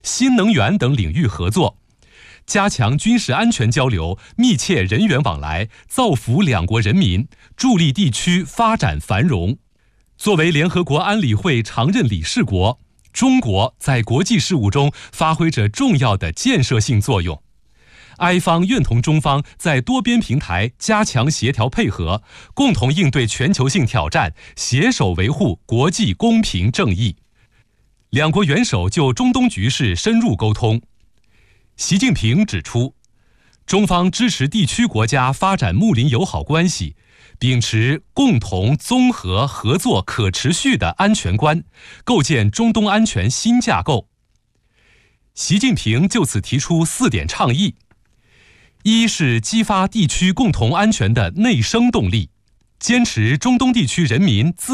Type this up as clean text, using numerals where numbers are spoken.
新能源等领域合作，加强军事安全交流，密切人员往来，造福两国人民，助力地区发展繁荣。作为联合国安理会常任理事国，中国在国际事务中发挥着重要的建设性作用。埃方愿同中方在多边平台加强协调配合，共同应对全球性挑战，携手维护国际公平正义。两国元首就中东局势深入沟通。习近平指出，中方支持地区国家发展睦邻友好关系，秉持共同、综合、合作、可持续的安全观，构建中东安全新架构。习近平就此提出4点倡议：一是激发地区共同安全的内生动力，坚持中东地区人民自